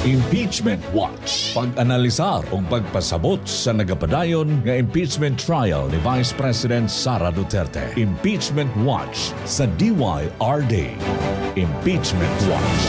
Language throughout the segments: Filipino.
Impeachment Watch. Pag-analisar o pagpasabot sa nagapadayon nga impeachment trial ni Vice President Sara Duterte. Impeachment Watch sa DYRD. Impeachment Watch.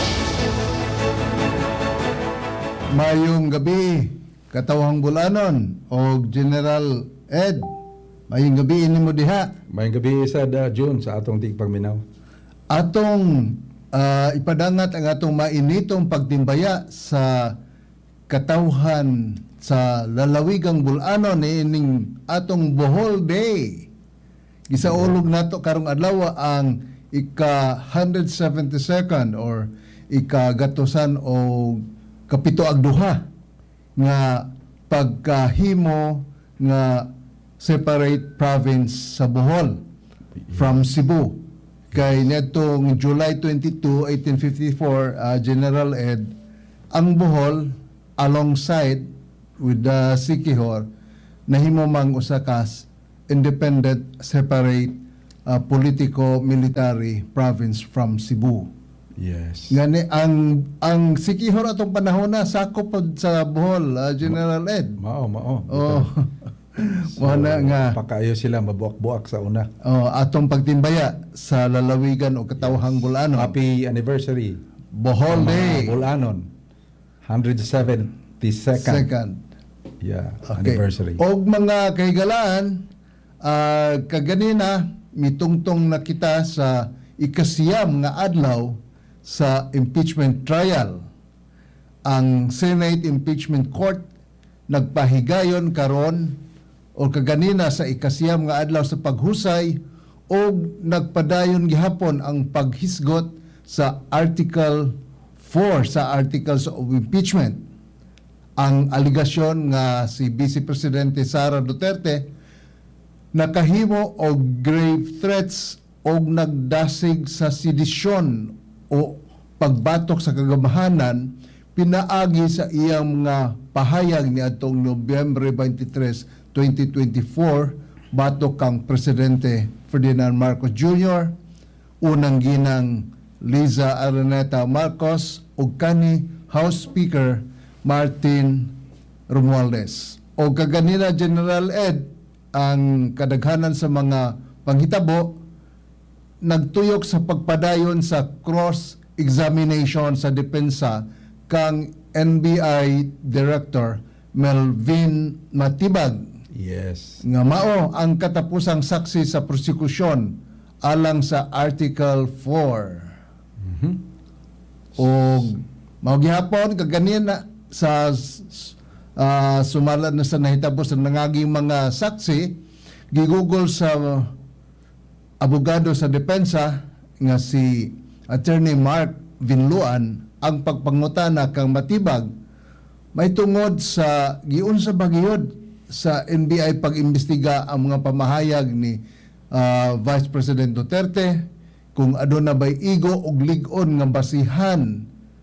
Mayong gabi, Katawhang Bulanon o General Ed. Mayong gabi ini mo diha. Mayong gabi sa June sa atong tigpagminaw. Atong ipadangat ang atong mainitong pagtimbaya sa katawhan sa lalawigang Bulanon ining atong Bohol Day. Gisaulog nato karong adlaw ang ika-172nd or ika-gatusan o kapito ag duha nga pagkahimo nga separate province sa Bohol from Cebu. Kay netong July 22, 1854, General Ed, ang Bohol alongside with the Siquijor nahimo mang usa ka independent separate politico-military province from Cebu. Yes. Ngani ang Siquijor atong panahon na sakop pod sa Bohol, General Ed. Mao. Oh. So, nga pakayo sila mabuak-buak sa una. Atong pagtimbaya sa lalawigan o katawhang Bulanon. Happy anniversary. Bohol Day. Bulanon. 172nd. Second. Yeah, Okay. anniversary. Og mga kahigalaan, kaganina mitungtong na kita sa ikasiyam nga adlaw sa impeachment trial. Ang Senate Impeachment Court nagpahigayon karon o kaganina sa ikasiyam nga adlaw sa paghusay o nagpadayon gihapon ang paghisgot sa Article 4 sa Articles of Impeachment. Ang aligasyon nga si Vice Presidente Sara Duterte nakahimo og grave threats o nagdasig sa sedisyon o pagbatok sa kagamahanan pinaagi sa iyang mga pahayag ni atong Nobyembre 23, 2024 batok kang Presidente Ferdinand Marcos Jr., unang ginang Liza Araneta Marcos ug kani House Speaker Martin Romualdez. O kaganina, General Ed, ang kadaghanan sa mga panghitabo nagtuyok sa pagpadayon sa cross-examination sa depensa kang NBI Director Melvin Matibag. Yes. Nga mao ang katapusang saksi sa prosekusyon alang sa Article 4. O mao gihapon kaganina sa sumalan na sa nahitabo sa nangaging mga saksi gigugol sa abogado sa depensa nga si Attorney Mark Vinluan ang pagpangutana kang Matibag may tungod sa giunsa bagiyod sa NBI pag-imbestiga ang mga pamahayag ni Vice President Duterte kung aduna bay igo og lig-on nga basihan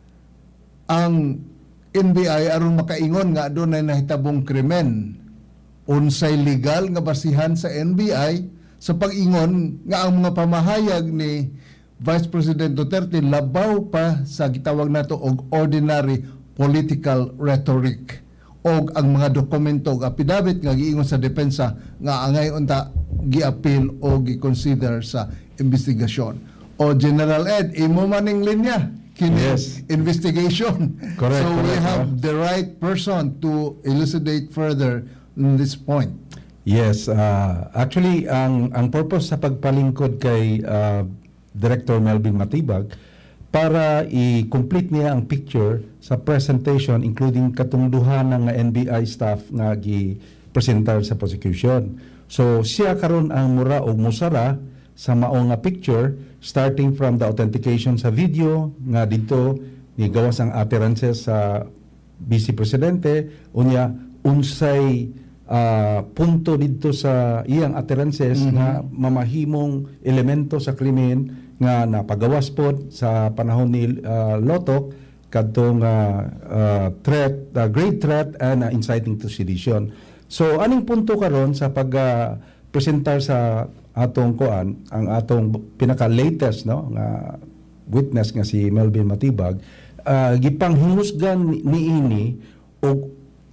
ang NBI aron makaingon nga adunay nahitabong krimen. Unsay legal nga basihan sa NBI sa pag-ingon nga ang mga pamahayag ni Vice President Duterte labaw pa sa gitawag nato og ordinary political rhetoric og ang mga dokumento ug affidavit nga giingon sa depensa nga angay unta giapil o gi-consider sa investigasyon. O General Ed, imo maning linya kini Yes. investigation. Correct, So we correct, have the right person to elucidate further in this point. Yes, actually ang purpose sa pagpalingkod kay Director Melvin Matibag para i-complete niya ang picture sa presentation including katungduhan ng NBI staff nga gi-presentar sa prosecution. So siya karon ang mura o musara sa mao nga picture starting from the authentication sa video nga dito ni gawas ang utterances sa Vice Presidente unya unsay punto dito sa iyang utterances nga mamahimong elemento sa krimen nga napagawas pod sa panahon ni Lotok kadtong threat, great threat and inciting to sedition. So aning punto karon sa pag presentar sa atong kuan ang atong pinaka latest no nga witness nga si Melvin Matibag gipanghinusgan niini og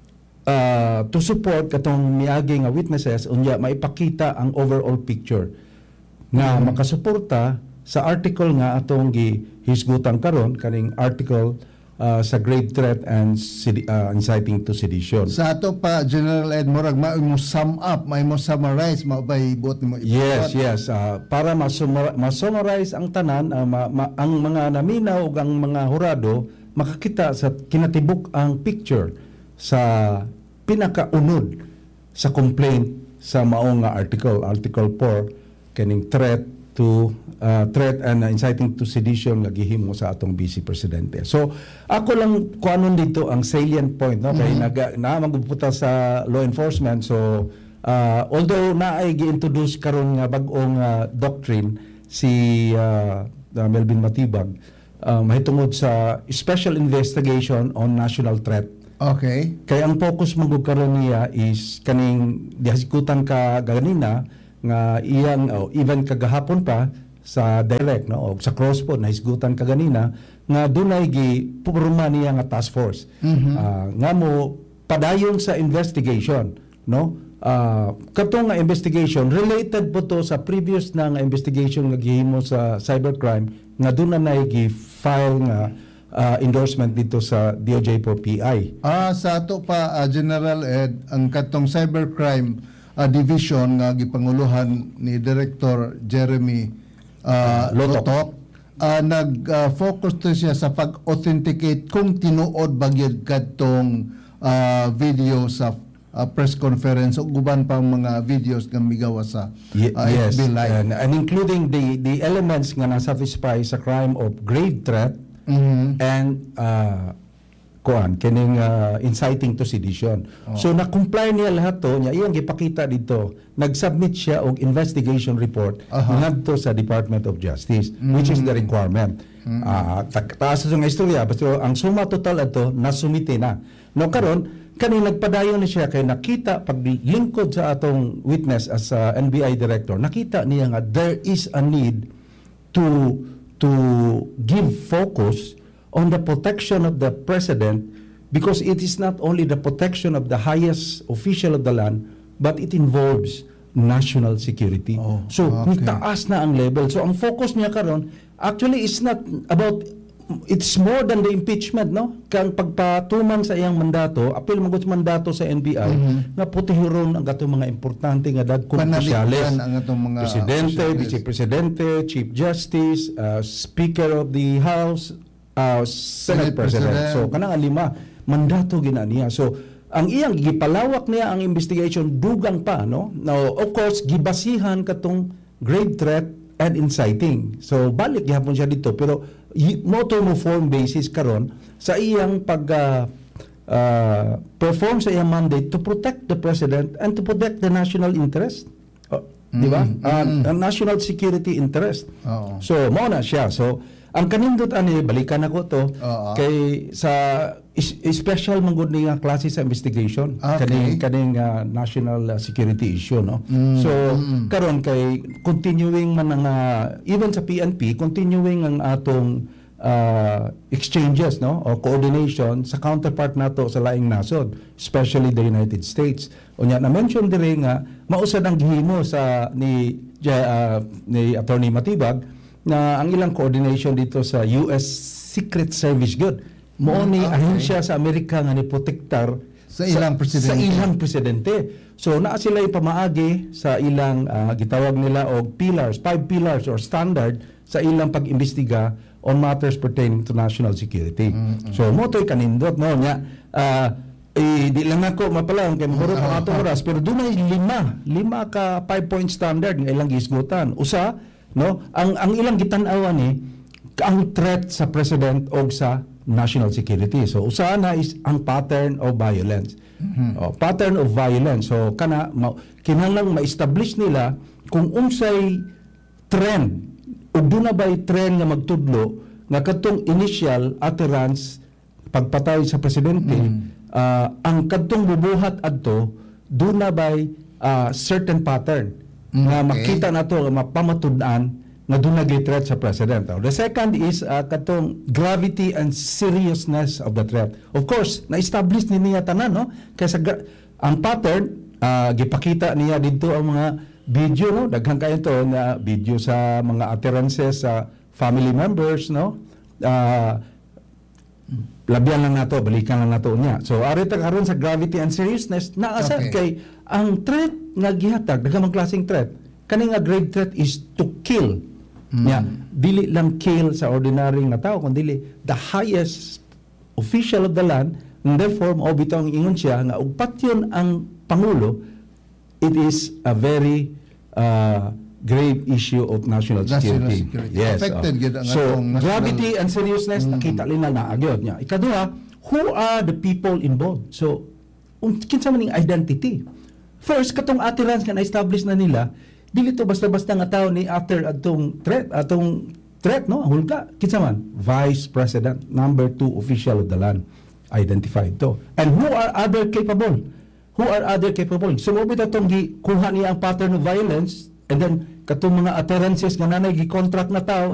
to support katong miagi nga witnesses unya maipakita ang overall picture nga makasuporta sa article nga atong gihisgutan karon kaning article sa grave threat and inciting to sedition. Sa ato pa, General Ed, murag mo sum up, may mo summarize, maubay buot mo Yes. Para ma-summarize ang tanan, ang mga naminaw ug ang mga hurado makakita sa kinatibuk ang picture sa pinakaunod sa complaint sa maong nga article 4 kaning threat and inciting to sedition nga gihimo sa atong Vice Presidente. So ako lang kuanon dito ang salient point, no, kay magpupunta sa law enforcement. So although naay gi-introduce karon nga bag-ong doctrine si Melvin Matibag mahitungod sa special investigation on national threat. Okay. Kaya ang focus magud karon niya is kaning dihasikutan ka ganina nga iyang even kagahapon pa sa direct, no, o sa crosspoint na hisgutan ka ganina nga dunay gipurma niya nga task force nga mo padayon sa investigation, no. Katong nga investigation related po to sa previous na nga investigation nga gihimo sa cybercrime nga dunay gi-file nga endorsement dito sa DOJ for PI. Sa ato pa, General Ed, ang katong cybercrime division nga gipanguluhan ni Director Jeremy Lotok, nag-focus to siya sa pag-authenticate kung tinuod bagyod kadtong video sa press conference o guban pang mga videos nga migawa sa yes, FB Live. and including the elements nga nasatisfy sa crime of grave threat and kining inciting to sedition. So na-comply niya lahat to, niya iyang gipakita dito. Nag-submit siya og investigation report ngadto sa Department of Justice, which is the requirement. Taas sa nga istorya, basta ang suma total ato nasumite na. No karon kani nagpadayon na siya kay nakita paglingkod sa atong witness as NBI director, nakita niya nga there is a need to give focus on the protection of the president, because it is not only the protection of the highest official of the land, but it involves national security. So taas na ang level. So ang focus niya karon actually is not about, it's more than the impeachment, no? Kang pagpatuman sa iyang mandato, apil magud mandato sa NBI nga putihiron ang atong mga importante nga dagkong opisyales, ang atong mga presidente, vice presidente, chief justice, speaker of the house, Senate President. So kanang lima mandato gina niya. So ang iyang gipalawak niya ang investigation dugang pa, no. Now of course gibasihan katong grave threat and inciting. So balik gihapon siya dito, pero motor mo form basis karon sa iyang pag perform sa iyang mandate to protect the president and to protect the national interest. Di ba? National security interest. So mao na siya. So ang kanindot ani balikan ako to kay sa special manggod ni nga klase sa investigation kaning national security issue, no. So karon kay continuing man ang even sa PNP continuing ang atong exchanges, no, o coordination sa counterpart nato sa laing nasod, especially the United States. Unya na mention dire nga mausad ang gihimo sa ni Attorney Matibag na ang ilang coordination dito sa US Secret Service good mo ni ahensya sa Amerika nga ni protektar sa ilang presidente. So naa sila ipamaagi sa ilang gitawag nila og pillars, 5 pillars or standard sa ilang pag-imbestiga on matters pertaining to national security. So mo toy kanindot, no, nya di lang ako mapalang kay mahurot ang atong oras, pero dunay lima ka 5-point standard nga ilang gisgutan. Usa, no, ang ilang gitan-awan ni ang threat sa president o sa national security. So usa na is ang pattern of violence. Pattern of violence. So kana kinahanglan ma-establish nila kung unsay trend ug duna bay trend nga magtudlo nga katong initial utterance pagpatay sa presidente, ang kadtong bubuhat adto duna bay certain pattern nga makita nato, mapamatud-an nga dunay threat sa president. The second is katong gravity and seriousness of the threat. Of course, na-establish ni niya tanan, no? Kaysa ang pattern gipakita niya dito ang mga video, no? Daghang kayo to na video sa mga utterances sa family members, no? Labyan lang nato, balikan lang nato niya. So ari ta karon sa gravity and seriousness na asad kay ang threat nga gihatag daghang klaseng threat. Kani nga grave threat is to kill. Nya dili lang kill sa ordinary nga tao kundi the highest official of the land, and therefore mao bitaw ang ingon siya nga ug patyon ang pangulo, it is a very grave issue of national security. Yes. Affected gid ang so atong national- gravity and seriousness nakita lina na agyod niya. Ikaduha, who are the people involved? So kinsa man ning identity? First, katong utterance nga na-establish na nila, dili to basta-basta nga tao ni after atong threat, no? Hulga, kinsa man? Vice President, number 2 official of the land, identified to. And who are other capable? Who are other capable? So mo bitaw tong kuha niya ang pattern of violence, and then katong mga utterances nga nanay gi-contract na tao